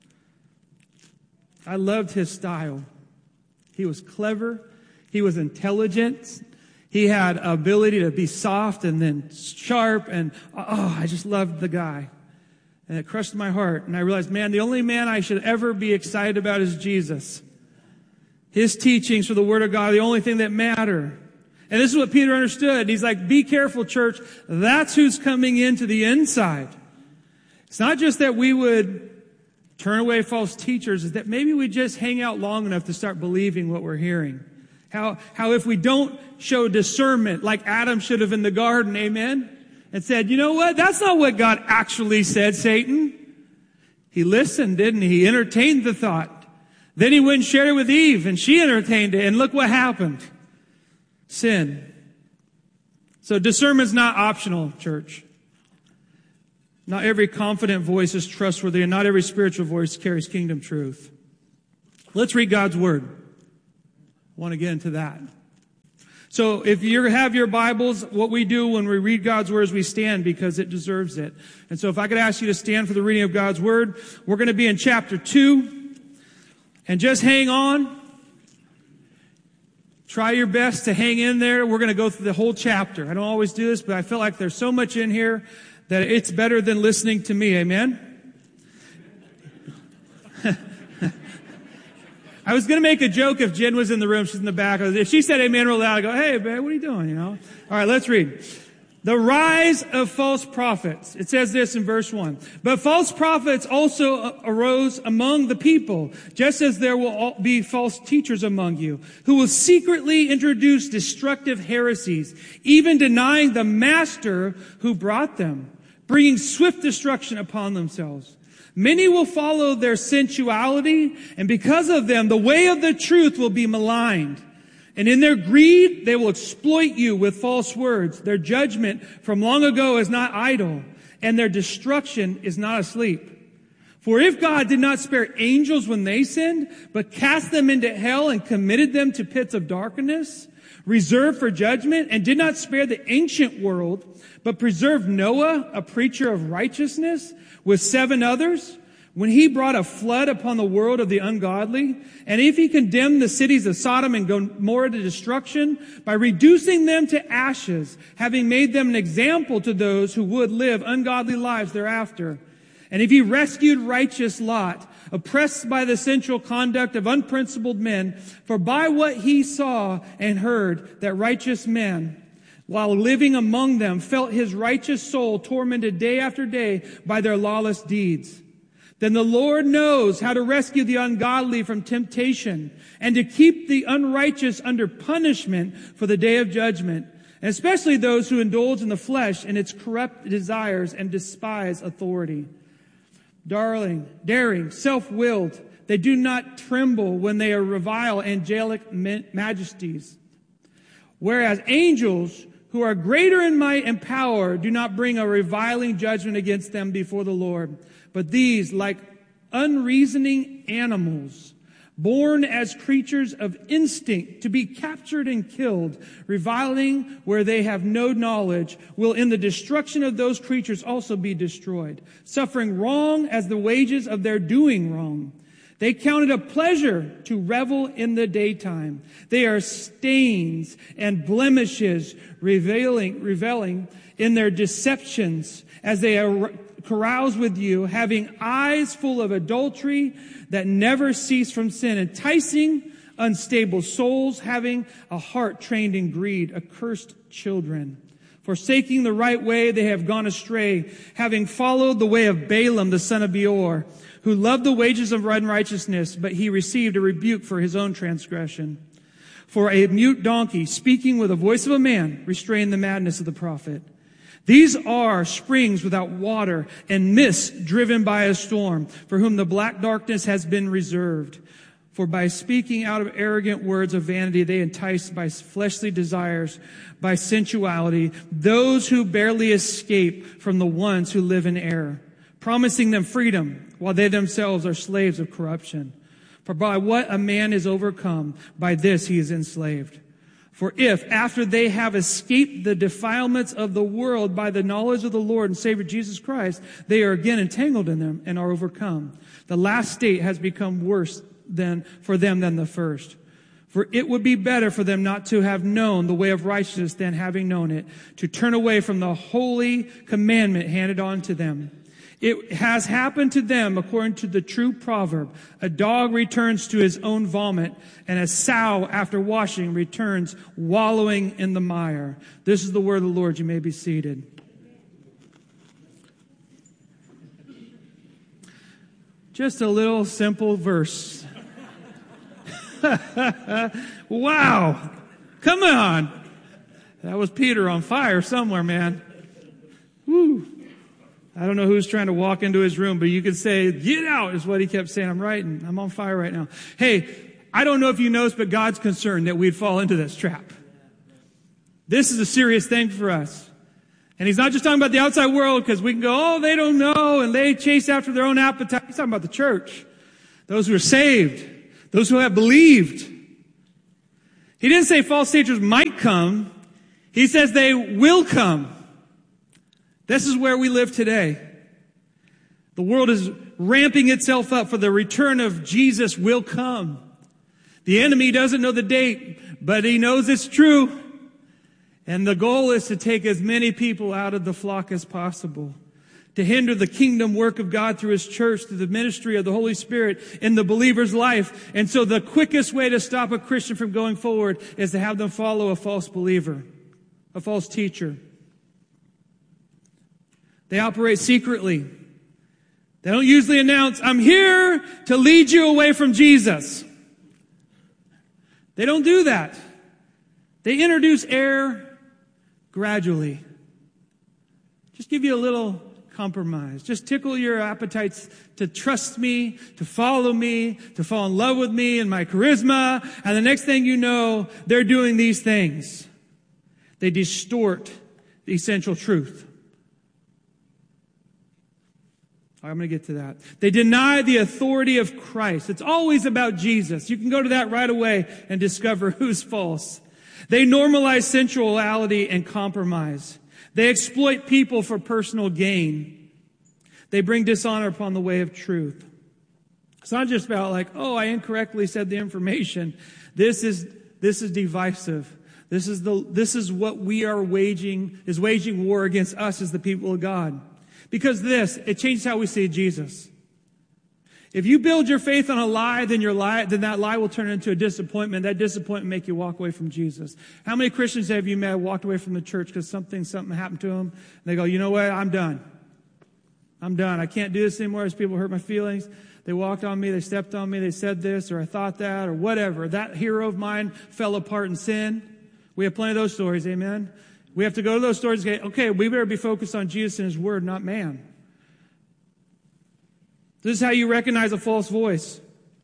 I loved his style. He was clever. He was intelligent. He had ability to be soft and then sharp. And I just loved the guy. And it crushed my heart. And I realized, man, the only man I should ever be excited about is Jesus. His teachings for the Word of God are the only thing that matter. And this is what Peter understood. He's like, be careful, church. That's who's coming into the inside. It's not just that we would turn away false teachers, is that maybe we just hang out long enough to start believing what we're hearing. How if we don't show discernment like Adam should have in the garden, amen? And said, you know what? That's not what God actually said, Satan. He listened, didn't he? He entertained the thought. Then he went and shared it with Eve, and she entertained it, and look what happened. Sin. So discernment's not optional, church. Not every confident voice is trustworthy, and not every spiritual voice carries kingdom truth. Let's read God's word. I want to get into that. So if you have your Bibles, what we do when we read God's word is we stand because it deserves it. And so if I could ask you to stand for the reading of God's word, we're going to be in chapter 2. And just hang on. Try your best to hang in there. We're going to go through the whole chapter. I don't always do this, but I feel like there's so much in here that it's better than listening to me. Amen? I was going to make a joke if Jen was in the room. She's in the back. If she said amen real loud, I'd go, hey, man, what are you doing? You know? All right, let's read. The rise of false prophets. It says this in verse 1. But false prophets also arose among the people, just as there will be false teachers among you, who will secretly introduce destructive heresies, even denying the master who brought them, bringing swift destruction upon themselves. Many will follow their sensuality, and because of them, the way of the truth will be maligned. And in their greed, they will exploit you with false words. Their judgment from long ago is not idle, and their destruction is not asleep. For if God did not spare angels when they sinned, but cast them into hell and committed them to pits of darkness, reserved for judgment, and did not spare the ancient world, but preserved Noah, a preacher of righteousness, with 7 others, when he brought a flood upon the world of the ungodly, and if he condemned the cities of Sodom and Gomorrah to destruction by reducing them to ashes, having made them an example to those who would live ungodly lives thereafter. And if he rescued righteous Lot, oppressed by the sensual conduct of unprincipled men, for by what he saw and heard that righteous men, while living among them, felt his righteous soul tormented day after day by their lawless deeds. Then the Lord knows how to rescue the ungodly from temptation and to keep the unrighteous under punishment for the day of judgment, and especially those who indulge in the flesh and its corrupt desires and despise authority. Daring, self-willed, they do not tremble when they revile angelic majesties. Whereas angels who are greater in might and power do not bring a reviling judgment against them before the Lord. But these, like unreasoning animals, born as creatures of instinct to be captured and killed, reviling where they have no knowledge, will in the destruction of those creatures also be destroyed, suffering wrong as the wages of their doing wrong. They count it a pleasure to revel in the daytime. They are stains and blemishes, reveling in their deceptions as they carouse with you, having eyes full of adultery that never cease from sin, enticing unstable souls, having a heart trained in greed, accursed children. Forsaking the right way, they have gone astray, having followed the way of Balaam, the son of Beor, who loved the wages of unrighteousness, but he received a rebuke for his own transgression. For a mute donkey, speaking with the voice of a man, restrained the madness of the prophet. These are springs without water and mist driven by a storm, for whom the black darkness has been reserved. For by speaking out of arrogant words of vanity, they entice by fleshly desires, by sensuality, those who barely escape from the ones who live in error, promising them freedom, while they themselves are slaves of corruption. For by what a man is overcome, by this he is enslaved. For if, after they have escaped the defilements of the world by the knowledge of the Lord and Savior Jesus Christ, they are again entangled in them and are overcome, the last state has become worse for them than the first. For it would be better for them not to have known the way of righteousness than having known it, to turn away from the holy commandment handed on to them. It has happened to them according to the true proverb. A dog returns to his own vomit, and a sow after washing returns wallowing in the mire. This is the word of the Lord. You may be seated. Just a little simple verse. Wow. Come on. That was Peter on fire somewhere, man. Woo. I don't know who's trying to walk into his room, but you could say, get out, is what he kept saying. I'm writing. I'm on fire right now. Hey, I don't know if you noticed, but God's concerned that we'd fall into this trap. This is a serious thing for us. And he's not just talking about the outside world, because we can go, oh, they don't know, and they chase after their own appetite. He's talking about the church. Those who are saved. Those who have believed. He didn't say false teachers might come. He says they will come. This is where we live today. The world is ramping itself up for the return of Jesus will come. The enemy doesn't know the date, but he knows it's true. And the goal is to take as many people out of the flock as possible, to hinder the kingdom work of God through his church, through the ministry of the Holy Spirit in the believer's life. And so the quickest way to stop a Christian from going forward is to have them follow a false believer, a false teacher. They operate secretly. They don't usually announce, I'm here to lead you away from Jesus. They don't do that. They introduce error gradually. Just give you a little compromise. Just tickle your appetites to trust me, to follow me, to fall in love with me and my charisma. And the next thing you know, they're doing these things. They distort the essential truth. I'm going to get to that. They deny the authority of Christ. It's always about Jesus. You can go to that right away and discover who's false. They normalize sensuality and compromise. They exploit people for personal gain. They bring dishonor upon the way of truth. It's not just about like, oh, I incorrectly said the information. This is divisive. This is what we are waging war against us as the people of God. Because it changes how we see Jesus. If you build your faith on a lie, then that lie will turn into a disappointment. That disappointment make you walk away from Jesus. How many Christians have you met walked away from the church because something happened to them? And they go, you know what? I'm done. I can't do this anymore. As people hurt my feelings. They walked on me. They stepped on me. They said this, or I thought that, or whatever. That hero of mine fell apart in sin. We have plenty of those stories. Amen. We have to go to those stories and say, okay, we better be focused on Jesus and his word, not man. This is how you recognize a false voice.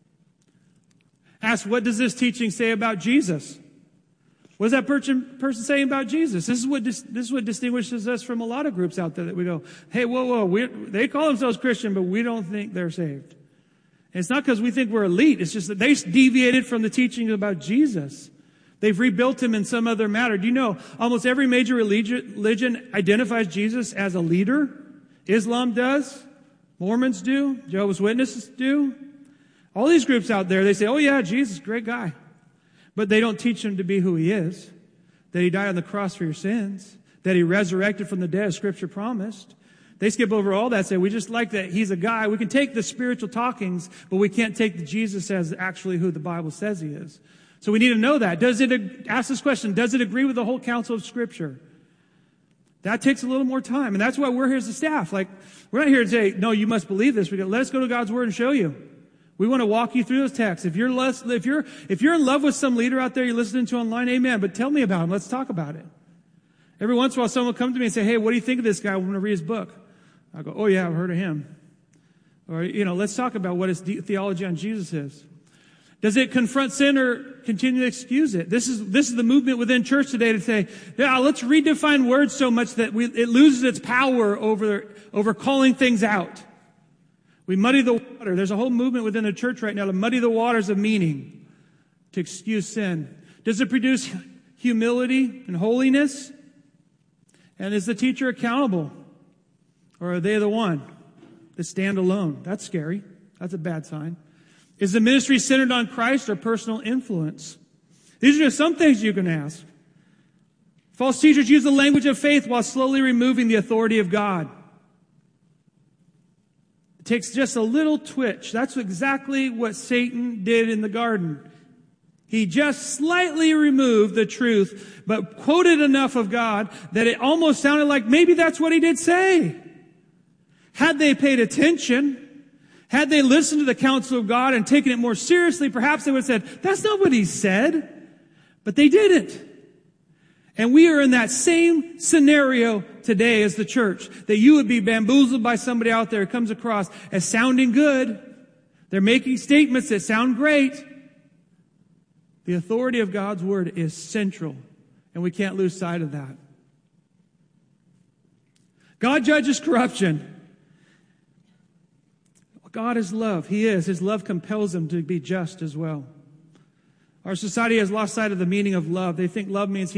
Ask, what does this teaching say about Jesus? What is that person saying about Jesus? This is what distinguishes us from a lot of groups out there that we go, hey, whoa, they call themselves Christian, but we don't think they're saved. And it's not because we think we're elite. It's just that they deviated from the teaching about Jesus. They've rebuilt him in some other matter. Do you know, almost every major religion identifies Jesus as a leader? Islam does. Mormons do. Jehovah's Witnesses do. All these groups out there, they say, oh yeah, Jesus, great guy. But they don't teach him to be who he is. That he died on the cross for your sins. That he resurrected from the dead, as Scripture promised. They skip over all that, say, we just like that he's a guy. We can take the spiritual talkings, but we can't take the Jesus as actually who the Bible says he is. So we need to know that. Ask this question, does it agree with the whole counsel of Scripture? That takes a little more time. And that's why we're here as a staff. Like, we're not here to say, no, you must believe this. Let's go to God's Word and show you. We want to walk you through those texts. If you're in love with some leader out there you're listening to online, amen. But tell me about him. Let's talk about it. Every once in a while, someone will come to me and say, hey, what do you think of this guy? I want to read his book. I go, oh yeah, I've heard of him. Or, let's talk about what his theology on Jesus is. Does it confront sin or continue to excuse it? This is the movement within church today to say, yeah, let's redefine words so much that it loses its power over calling things out. We muddy the water. There's a whole movement within the church right now to muddy the waters of meaning, to excuse sin. Does it produce humility and holiness? And is the teacher accountable? Or are they the one that stand alone? That's scary. That's a bad sign. Is the ministry centered on Christ or personal influence? These are just some things you can ask. False teachers use the language of faith while slowly removing the authority of God. It takes just a little twitch. That's exactly what Satan did in the garden. He just slightly removed the truth, but quoted enough of God that it almost sounded like maybe that's what he did say. Had they paid attention, had they listened to the counsel of God and taken it more seriously, perhaps they would have said, that's not what he said. But they didn't. And we are in that same scenario today as the church, that you would be bamboozled by somebody out there who comes across as sounding good. They're making statements that sound great. The authority of God's word is central, and we can't lose sight of that. God judges corruption. God is love. He is. His love compels him to be just as well. Our society has lost sight of the meaning of love. They think love means